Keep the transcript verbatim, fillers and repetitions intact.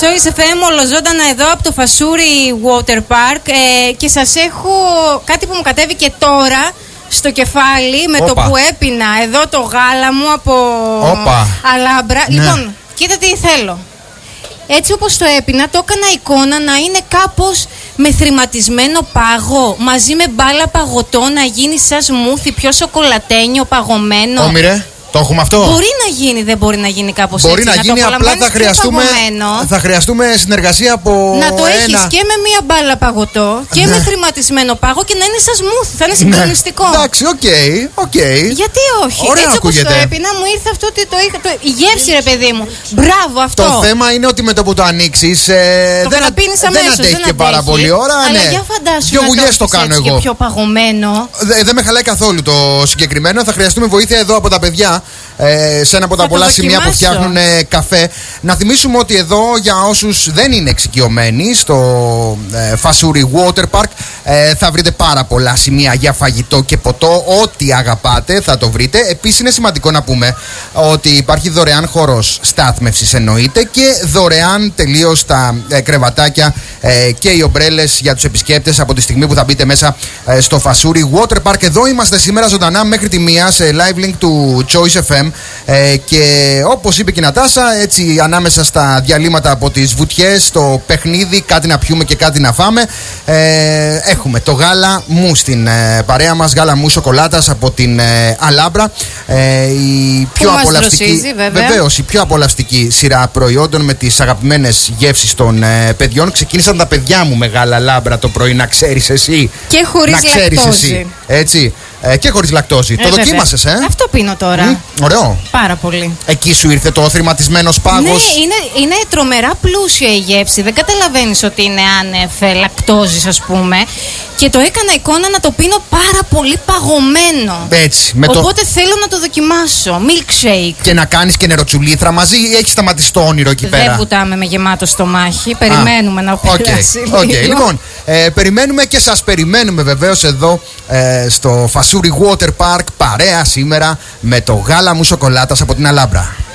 Choice εφ εμ ολοζώντανα εδώ από το Φασούρι Water Park ε, και σας έχω κάτι που μου κατέβηκε τώρα στο κεφάλι με Οπα. το που έπινα εδώ το γάλα μου από Οπα. Αλάμπρα. Ναι. Λοιπόν, κοίτα τι θέλω. Έτσι όπως το έπινα, το έκανα εικόνα να είναι κάπως με θρηματισμένο πάγο, μαζί με μπάλα παγωτό, να γίνει σαν σμούθι, πιο σοκολατένιο, παγωμένο. Όμοιρε. Το έχουμε αυτό. Μπορεί να γίνει, δεν μπορεί να γίνει κάπως μπορεί έτσι. Μπορεί να, να γίνει, απλά θα χρειαστούμε, θα χρειαστούμε συνεργασία από. Να το ένα... έχεις και με μία μπάλα παγωτό και ναι. με θρηματισμένο πάγο και να είναι σαν smoothie. Θα είναι συγκλονιστικό. Ναι. Εντάξει, οκ, okay, οκ. Okay. Γιατί όχι. Ωραία, έτσι όπως ακούγεται. το έπινα, μου ήρθε αυτό ότι το είχα. Το... Η γεύση, ρε παιδί μου. Μπράβο, αυτό. Το θέμα είναι ότι με το που το ανοίξεις ε, το δεν, αμέσως, δεν αντέχει δεν και πάρα πολύ ώρα. Αλλά ναι. για φαντάσου. Δύο γουλιές το κάνω εγώ. Και πιο παγωμένο. Δεν δε με χαλάει καθόλου το συγκεκριμένο. Θα χρειαστούμε βοήθεια εδώ από τα παιδιά. Ε, σε ένα από τα πολλά σημεία που φτιάχνουν ε, καφέ. Να θυμίσουμε ότι εδώ, για όσους δεν είναι εξοικειωμένοι, στο ε, Φασούρι Water Park ε, θα βρείτε πάρα πολλά σημεία για φαγητό και ποτό. Ό,τι αγαπάτε θα το βρείτε. Επίσης είναι σημαντικό να πούμε ότι υπάρχει δωρεάν χώρος στάθμευσης, εννοείται, και δωρεάν τελείως τα ε, κρεβατάκια ε, και οι ομπρέλες για τους επισκέπτες από τη στιγμή που θα μπείτε μέσα ε, στο Φασούρι Water Park. Εδώ είμαστε σήμερα ζωντανά μέχρι τη μία σε live link του Choice εφ εμ. Ε, και όπως είπε και η Νατάσα, έτσι ανάμεσα στα διαλύματα από τις βουτιές, το παιχνίδι, κάτι να πιούμε και κάτι να φάμε, ε, έχουμε το γάλα μου στην ε, παρέα μας, γάλα μου σοκολάτας από την ε, Αλάμπρα, ε, η πιο που απολαυστική, βεβαίως, η πιο απολαυστική σειρά προϊόντων με τις αγαπημένες γεύσεις των ε, παιδιών. Ξεκίνησαν τα παιδιά μου με γάλα Αλάμπρα το πρωί, να ξέρεις εσύ. Και χωρίς λακτόζη. Έτσι. Ε, και χωρίς λακτόζη. Ε, το δοκίμασες, ε? Αυτό πίνω τώρα. Mm, ωραίο. Πάρα πολύ. Εκεί σου ήρθε το θρηματισμένος πάγος. Ναι, είναι, είναι τρομερά πλούσια η γεύση. Δεν καταλαβαίνεις ότι είναι άνευ λακτόζης, ας πούμε. Και το έκανα εικόνα να το πίνω πάρα πολύ παγωμένο. Έτσι. Με Οπότε το... θέλω να το δοκιμάσω. Milkshake. Και να κάνεις και νεροτσουλήθρα μαζί, ή έχεις σταματήσει το όνειρο εκεί πέρα? Δεν βουτάμε με γεμάτο στομάχι. Περιμένουμε Α, να περάσει. Okay, okay. Λοιπόν, ε, περιμένουμε και σας περιμένουμε βεβαίως εδώ ε, στο Φασούρι Water Park, παρέα σήμερα με το γάλα μου σοκολάτας από την Αλάμπρα.